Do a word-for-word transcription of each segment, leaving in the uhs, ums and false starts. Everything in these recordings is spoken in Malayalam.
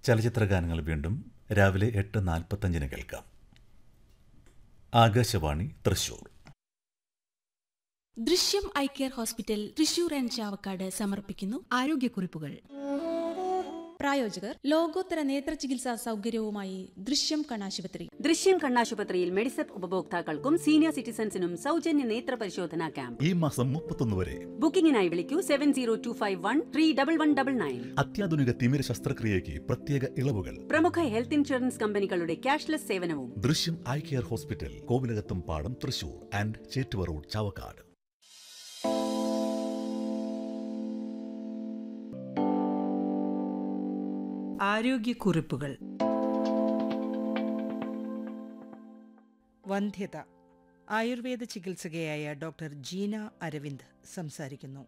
ചലച്ചിത്ര ഗാനങ്ങൾ വീണ്ടും രാവിലെ എട്ട് നാൽപ്പത്തഞ്ചിന് കേൾക്കാം. ആകാശവാണി തൃശൂർ. ദൃശ്യം eye care hospital Thrissur and Chavakkad സമർപ്പിക്കുന്നു ആരോഗ്യക്കുറിപ്പുകൾ. പ്രായോജകർ ലോകോത്തര നേത്ര ചികിത്സാ സൗകര്യവുമായി ദൃശ്യം കണ്ണാശുപത്രി. ദൃശ്യം കണ്ണാശുപത്രിയിൽ മെഡിസെപ്പ് ഉപഭോക്താക്കൾക്കും സീനിയർ സിറ്റിസൺസിനും സൗജന്യ നേത്ര പരിശോധനാ ക്യാമ്പ് ഈ മാസം മുപ്പത്തൊന്ന് വരെ. ബുക്കിംഗിനായി വിളിക്കൂ seven zero to five one three double one double nine. അത്യാധുനിക തിമിര ശസ്ത്രക്രിയയ്ക്ക് പ്രത്യേക ഇളവുകൾ. പ്രമുഖ ഹെൽത്ത് ഇൻഷുറൻസ് കമ്പനികളുടെ ക്യാഷ്ലെസ് സേവനവും. ദൃശ്യം ഐ കെയർ ഹോസ്പിറ്റൽ, കോവിലകത്തും പാടം, Thrissur and Chettuva road, Chavakkad. ആരോഗ്യക്കുറിപ്പുകൾ. വന്ധ്യത. Ayurveda ചികിത്സകയായ doctor Jeena Aravind സംസാരിക്കുന്നു.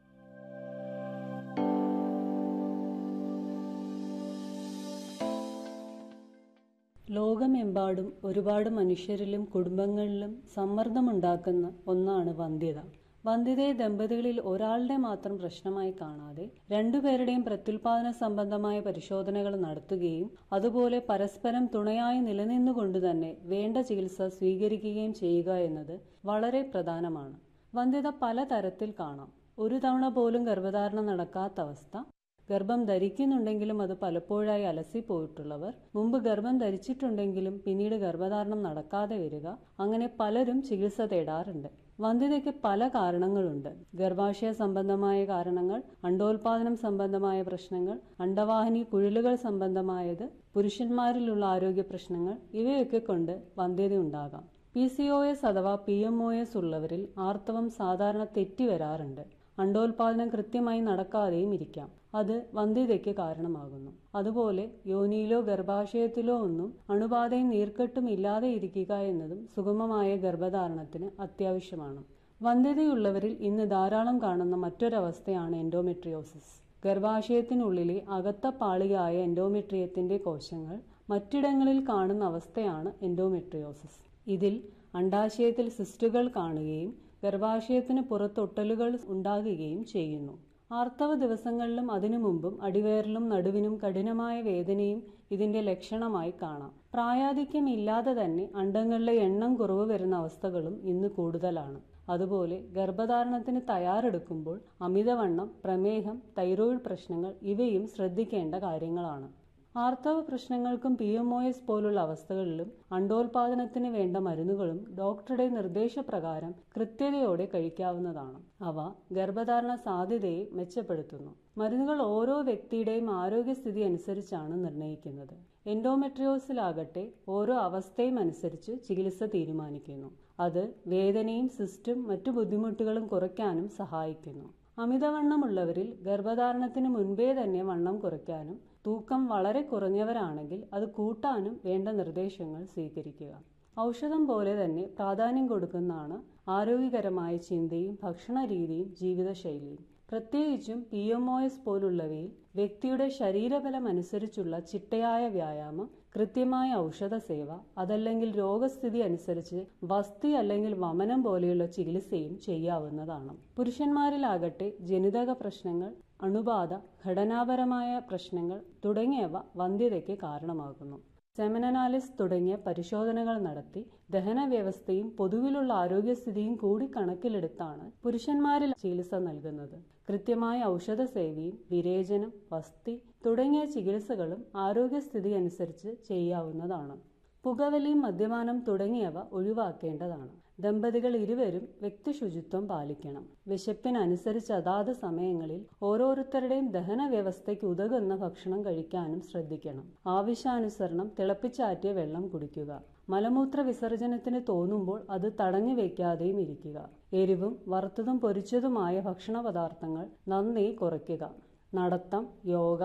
ലോകമെമ്പാടും ഒരുപാട് മനുഷ്യരിലും കുടുംബങ്ങളിലും സമ്മർദ്ദമുണ്ടാക്കുന്ന ഒന്നാണ് വന്ധ്യത. വന്ധ്യതയെ ദമ്പതികളിൽ ഒരാളുടെ മാത്രം പ്രശ്നമായി കാണാതെ രണ്ടുപേരുടെയും പ്രത്യുൽപാദന സംബന്ധമായ പരിശോധനകൾ നടത്തുകയും അതുപോലെ പരസ്പരം തുണയായി നിലനിന്നുകൊണ്ട് തന്നെ വേണ്ട ചികിത്സ സ്വീകരിക്കുകയും ചെയ്യുക എന്നത് വളരെ പ്രധാനമാണ്. വന്ധ്യത പലതരത്തിൽ കാണാം. ഒരു തവണ പോലും ഗർഭധാരണം നടക്കാത്ത അവസ്ഥ, ഗർഭം ധരിക്കുന്നുണ്ടെങ്കിലും അത് പലപ്പോഴായി അലസിപ്പോയിട്ടുള്ളവർ, മുമ്പ് ഗർഭം ധരിച്ചിട്ടുണ്ടെങ്കിലും പിന്നീട് ഗർഭധാരണം നടക്കാതെ വരിക, അങ്ങനെ പലരും ചികിത്സ തേടാറുണ്ട്. വന്ധ്യതയ്ക്ക് പല കാരണങ്ങളുണ്ട്. ഗർഭാശയ സംബന്ധമായ കാരണങ്ങൾ, അണ്ഡോൽപാദനം സംബന്ധമായ പ്രശ്നങ്ങൾ, അണ്ഡവാഹിനി കുഴലുകൾ സംബന്ധമായത്, പുരുഷന്മാരിലുള്ള ആരോഗ്യ പ്രശ്നങ്ങൾ, ഇവയൊക്കെ കൊണ്ട് വന്ധ്യത ഉണ്ടാകാം. പി സി ഒ എസ് അഥവാ പി എം ഒ എസ് ഉള്ളവരിൽ ആർത്തവം സാധാരണ തെറ്റി വരാറുണ്ട്. അണ്ഡോൽപാദനം കൃത്യമായി നടക്കാതെയും ഇരിക്കാം. അത് വന്ധ്യതയ്ക്ക് കാരണമാകുന്നു. അതുപോലെ യോനിയിലോ ഗർഭാശയത്തിലോ ഒന്നും അണുബാധയും നീർക്കെട്ടും ഇല്ലാതെ ഇരിക്കുക എന്നതും സുഗമമായ ഗർഭധാരണത്തിന് അത്യാവശ്യമാണ്. വന്ധ്യതയുള്ളവരിൽ ഇന്ന് ധാരാളം കാണുന്ന മറ്റൊരവസ്ഥയാണ് എൻഡോമെട്രിയോസിസ്. ഗർഭാശയത്തിനുള്ളിലെ അകത്ത പാളിയായ എൻഡോമെട്രിയത്തിന്റെ കോശങ്ങൾ മറ്റിടങ്ങളിൽ കാണുന്ന അവസ്ഥയാണ് എൻഡോമെട്രിയോസിസ്. ഇതിൽ അണ്ഡാശയത്തിൽ സിസ്റ്റുകൾ കാണുകയും ഗർഭാശയത്തിന് പുറത്തൊട്ടലുകൾ ഉണ്ടാകുകയും ചെയ്യുന്നു. ആർത്തവ ദിവസങ്ങളിലും അതിനു മുമ്പും അടിവയറിലും നടുവിനും കഠിനമായ വേദനയും ഇതിന്റെ ലക്ഷണമായി കാണാം. പ്രായാധിക്യം ഇല്ലാതെ തന്നെ അണ്ഡങ്ങളിലെ എണ്ണം കുറവ് വരുന്ന അവസ്ഥകളും ഇന്ന് കൂടുതലാണ്. അതുപോലെ ഗർഭധാരണത്തിന് തയ്യാറെടുക്കുമ്പോൾ അമിതവണ്ണം, പ്രമേഹം, തൈറോയിഡ് പ്രശ്നങ്ങൾ ഇവയും ശ്രദ്ധിക്കേണ്ട കാര്യങ്ങളാണ്. ആർത്തവ പ്രശ്നങ്ങൾക്കും പി എം ഒ എസ് പോലുള്ള അവസ്ഥകളിലും അണ്ഡോൽപാദനത്തിന് വേണ്ട മരുന്നുകളും ഡോക്ടറുടെ നിർദ്ദേശപ്രകാരം കൃത്യതയോടെ കഴിക്കാവുന്നതാണ്. അവ ഗർഭധാരണ സാധ്യതയെ മെച്ചപ്പെടുത്തുന്നു. മരുന്നുകൾ ഓരോ വ്യക്തിയുടെയും ആരോഗ്യസ്ഥിതി അനുസരിച്ചാണ് നിർണ്ണയിക്കുന്നത്. എൻഡോമെട്രിയോസിലാകട്ടെ ഓരോ അവസ്ഥയും അനുസരിച്ച് ചികിത്സ തീരുമാനിക്കുന്നു. അത് വേദനയും സിസ്റ്റും മറ്റു ബുദ്ധിമുട്ടുകളും കുറയ്ക്കാനും സഹായിക്കുന്നു. അമിതവണ്ണമുള്ളവരിൽ ഗർഭധാരണത്തിന് മുൻപേ തന്നെ വണ്ണം കുറയ്ക്കാനും തൂക്കം വളരെ കുറഞ്ഞവരാണെങ്കിൽ അത് കൂട്ടാനും വേണ്ട നിർദ്ദേശങ്ങൾ സ്വീകരിക്കുക. ഔഷധം പോലെ തന്നെ പ്രാധാന്യം കൊടുക്കുന്നതാണ് ആരോഗ്യകരമായ ചിന്തയും ഭക്ഷണ രീതിയും ജീവിതശൈലിയും. പ്രത്യേകിച്ചും പി എം ഒ എസ് പോലുള്ളവയിൽ വ്യക്തിയുടെ ശരീരബലം അനുസരിച്ചുള്ള ചിട്ടയായ വ്യായാമം, കൃത്യമായ ഔഷധ സേവ, അതല്ലെങ്കിൽ രോഗസ്ഥിതി അനുസരിച്ച് വസ്തി അല്ലെങ്കിൽ വമനം പോലെയുള്ള ചികിത്സയും ചെയ്യാവുന്നതാണ്. പുരുഷന്മാരിലാകട്ടെ ജനിതക പ്രശ്നങ്ങൾ, അണുബാധ, ഘടനാപരമായ പ്രശ്നങ്ങൾ തുടങ്ങിയവ വന്ധ്യതയ്ക്ക് കാരണമാകുന്നു. സെമനനാലിസ് തുടങ്ങിയ പരിശോധനകൾ നടത്തി ദഹന വ്യവസ്ഥയും പൊതുവിലുള്ള ആരോഗ്യസ്ഥിതിയും കൂടി കണക്കിലെടുത്താണ് പുരുഷന്മാരിൽ ചികിത്സ നൽകുന്നത്. കൃത്യമായ ഔഷധ സേവയും വിരേചനം, വസ്തി തുടങ്ങിയ ചികിത്സകളും ആരോഗ്യസ്ഥിതി അനുസരിച്ച് ചെയ്യാവുന്നതാണ്. പുകവലിയും മദ്യപാനം തുടങ്ങിയവ ഒഴിവാക്കേണ്ടതാണ്. ദമ്പതികൾ ഇരുവരും വ്യക്തി ശുചിത്വം പാലിക്കണം. വിശപ്പിനനുസരിച്ച് അതാത് സമയങ്ങളിൽ ഓരോരുത്തരുടെയും ദഹന വ്യവസ്ഥയ്ക്ക് ഉതകുന്ന ഭക്ഷണം കഴിക്കാനും ശ്രദ്ധിക്കണം. ആവശ്യാനുസരണം തിളപ്പിച്ചാറ്റിയ വെള്ളം കുടിക്കുക. മലമൂത്ര വിസർജനത്തിന് തോന്നുമ്പോൾ അത് തടഞ്ഞു വെക്കാതെയും ഇരിക്കുക. എരിവും വറുത്തതും പൊരിച്ചതുമായ ഭക്ഷണ പദാർത്ഥങ്ങൾ നന്നേ കുറയ്ക്കുക. നടത്തം, യോഗ,